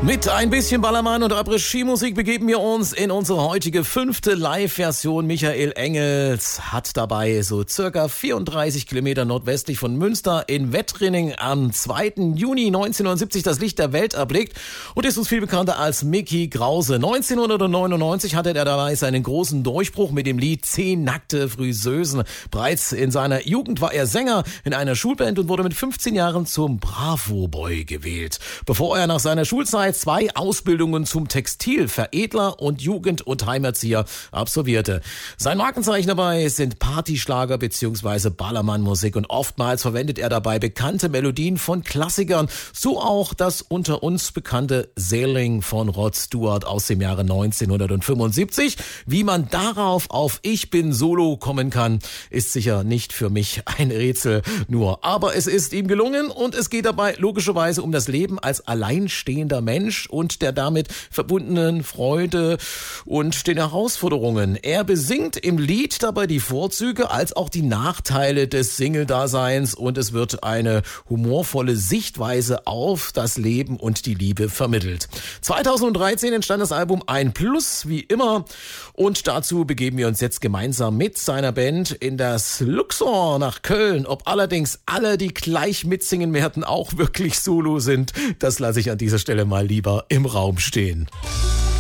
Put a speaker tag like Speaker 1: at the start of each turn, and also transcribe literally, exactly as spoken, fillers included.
Speaker 1: Mit ein bisschen Ballermann und Après-Ski-Musik begeben wir uns in unsere heutige fünfte Live-Version. Michael Engels hat dabei so circa vierunddreißig Kilometer nordwestlich von Münster in Wettrinning am zweiten Juni neunzehnhundertsiebzig das Licht der Welt erblickt und ist uns viel bekannter als Micky Krause. neunzehnhundertneunundneunzig hatte er dabei seinen großen Durchbruch mit dem Lied Zehn nackte Friseusen. Bereits in seiner Jugend war er Sänger in einer Schulband und wurde mit fünfzehn Jahren zum Bravo-Boy gewählt. Bevor er nach seiner Schulzeit zwei Ausbildungen zum Textilveredler und Jugend- und Heimerzieher absolvierte. Sein Markenzeichen dabei sind Partyschlager bzw. Ballermannmusik und oftmals verwendet er dabei bekannte Melodien von Klassikern, so auch das unter uns bekannte Sailing von Rod Stewart aus dem Jahre neunzehnhundertfünfundsiebzig. Wie man darauf auf Ich bin Solo kommen kann, ist sicher nicht für mich ein Rätsel nur. Aber es ist ihm gelungen und es geht dabei logischerweise um das Leben als alleinstehender Mensch und der damit verbundenen Freude und den Herausforderungen. Er besingt im Lied dabei die Vorzüge als auch die Nachteile des Single-Daseins und es wird eine humorvolle Sichtweise auf das Leben und die Liebe vermittelt. zweitausenddreizehn entstand das Album Ein Plus, wie immer, und dazu begeben wir uns jetzt gemeinsam mit seiner Band in das Luxor nach Köln. Ob allerdings alle, die gleich mitsingen werden, auch wirklich Solo sind, das lasse ich an dieser Stelle mal lieber im Raum stehen.